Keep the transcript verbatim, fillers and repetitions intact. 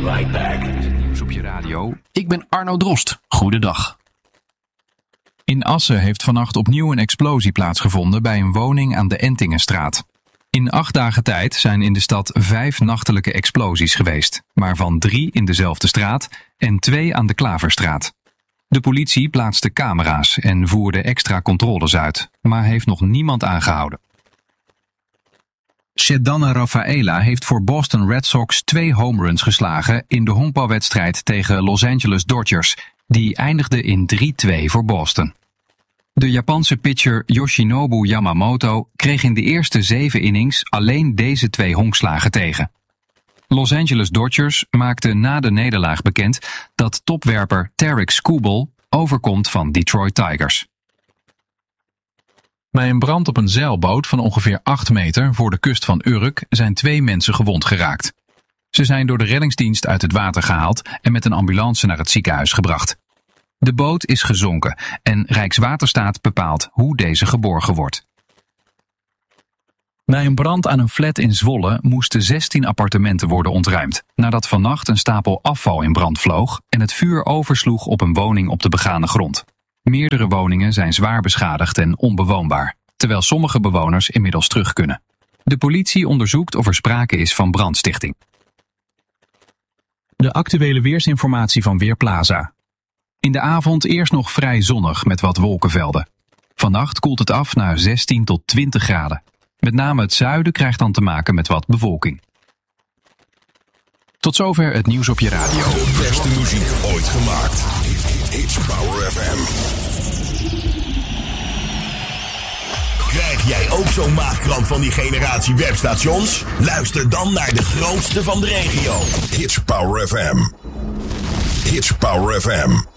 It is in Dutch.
right back. Nieuws op je radio. Ik ben Arno Drost. Goedendag. In Assen heeft vannacht opnieuw een explosie plaatsgevonden bij een woning aan de Entingenstraat. In acht dagen tijd zijn in de stad vijf nachtelijke explosies geweest, waarvan drie in dezelfde straat en twee aan de Klaverstraat. De politie plaatste camera's en voerde extra controles uit, maar heeft nog niemand aangehouden. Ceddanne Rafaela heeft voor Boston Red Sox twee home runs geslagen in de honkbalwedstrijd tegen Los Angeles Dodgers. Die eindigde in drie twee voor Boston. De Japanse pitcher Yoshinobu Yamamoto kreeg in de eerste zeven innings alleen deze twee honkslagen tegen. Los Angeles Dodgers maakte na de nederlaag bekend dat topwerper Tarik Skubal overkomt van Detroit Tigers. Bij een brand op een zeilboot van ongeveer acht meter voor de kust van Urk zijn twee mensen gewond geraakt. Ze zijn door de reddingsdienst uit het water gehaald en met een ambulance naar het ziekenhuis gebracht. De boot is gezonken en Rijkswaterstaat bepaalt hoe deze geborgen wordt. Bij een brand aan een flat in Zwolle moesten zestien appartementen worden ontruimd, nadat vannacht een stapel afval in brand vloog en het vuur oversloeg op een woning op de begane grond. Meerdere woningen zijn zwaar beschadigd en onbewoonbaar, terwijl sommige bewoners inmiddels terug kunnen. De politie onderzoekt of er sprake is van brandstichting. De actuele weersinformatie van Weerplaza. In de avond eerst nog vrij zonnig met wat wolkenvelden. Vannacht koelt het af naar zestien tot twintig graden. Met name het zuiden krijgt dan te maken met wat bewolking. Tot zover het nieuws op je radio. De beste muziek ooit gemaakt. It's Power F M. Krijg jij ook zo'n maagkramp van die generatie webstations? Luister dan naar de grootste van de regio. It's Power F M. It's Power F M.